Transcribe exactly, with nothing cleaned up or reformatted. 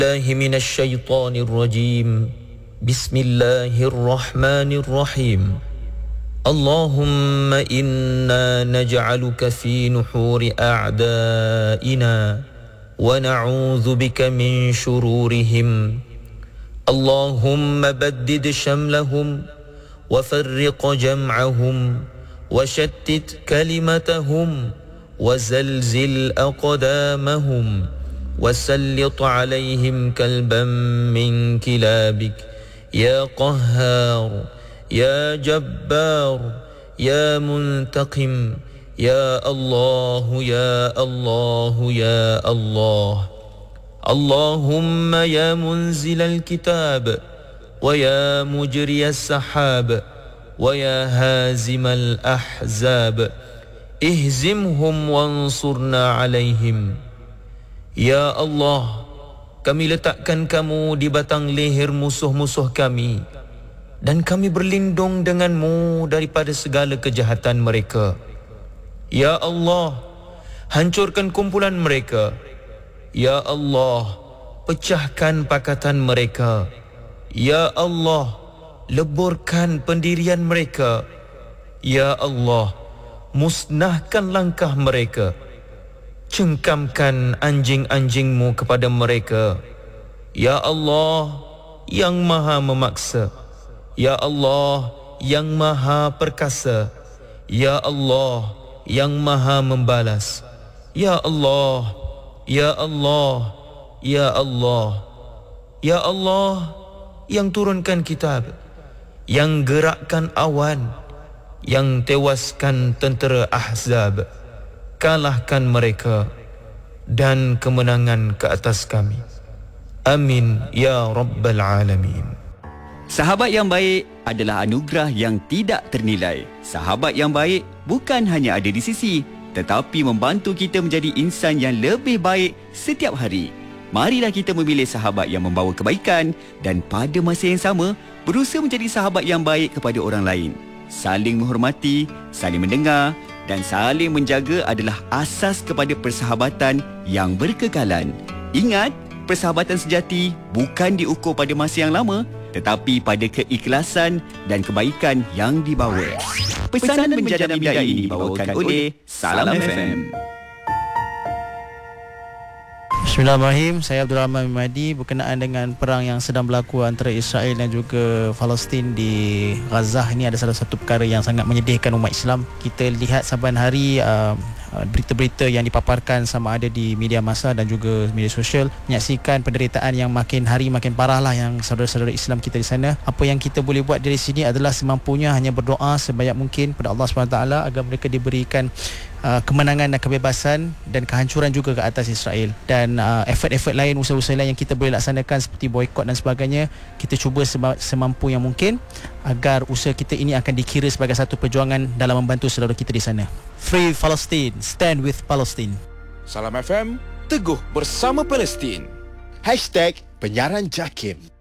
الله من الشيطان الرجيم بسم الله الرحمن الرحيم اللهم إنا نجعلك في نحور أعدائنا ونعوذ بك من شرورهم اللهم بدد شملهم وفرق جمعهم وشتت كلمتهم وزلزل أقدامهم وسلط عليهم كلبا من كلابك يا قهار يا جبار يا منتقم يا الله يا الله يا الله اللهم يا منزل الكتاب ويا مجري السحاب ويا هازم الأحزاب اهزمهم وانصرنا عليهم. Ya Allah, kami letakkan kamu di batang leher musuh-musuh kami dan kami berlindung denganmu daripada segala kejahatan mereka. Ya Allah, hancurkan kumpulan mereka. Ya Allah, pecahkan pakatan mereka. Ya Allah, leburkan pendirian mereka. Ya Allah, musnahkan langkah mereka. Cengkamkan anjing-anjingmu kepada mereka. Ya Allah, yang maha memaksa. Ya Allah, yang maha perkasa. Ya Allah, yang maha membalas. Ya Allah, Ya Allah, Ya Allah, Ya Allah, yang turunkan kitab, yang gerakkan awan, yang tewaskan tentera Ahzab. Kalahkan mereka dan kemenangan ke atas kami. Amin ya Rabbal Alamin. Sahabat yang baik adalah anugerah yang tidak ternilai. Sahabat yang baik bukan hanya ada di sisi, tetapi membantu kita menjadi insan yang lebih baik setiap hari. Marilah kita memilih sahabat yang membawa kebaikan dan pada masa yang sama berusaha menjadi sahabat yang baik kepada orang lain. Saling menghormati, saling mendengar dan saling menjaga adalah asas kepada persahabatan yang berkekalan. Ingat, persahabatan sejati bukan diukur pada masa yang lama, tetapi pada keikhlasan dan kebaikan yang dibawa. Pesanan menjadi bidai ini dibawakan oleh Salam F M. Bismillahirrahmanirrahim. Saya Abdul Rahman bin Mahdi. Berkenaan dengan perang yang sedang berlaku antara Israel dan juga Palestin di Gaza, ini ada salah satu perkara yang sangat menyedihkan umat Islam. Kita lihat saban hari uh, berita-berita yang dipaparkan sama ada di media massa dan juga media sosial, menyaksikan penderitaan yang makin hari makin parah lah yang saudara-saudara Islam kita di sana. Apa yang kita boleh buat dari sini adalah semampunya hanya berdoa sebanyak mungkin pada Allah subhanahu wa taala agar mereka diberikan Uh, kemenangan dan kebebasan dan kehancuran juga ke atas Israel. Dan uh, effort-effort lain, usaha-usaha lain yang kita boleh laksanakan seperti boykot dan sebagainya, kita cuba sema- semampu yang mungkin agar usaha kita ini akan dikira sebagai satu perjuangan dalam membantu saudara kita di sana. Free Palestine, stand with Palestine. Salam F M, teguh bersama Palestin. Hashtag penyiaran JAKIM.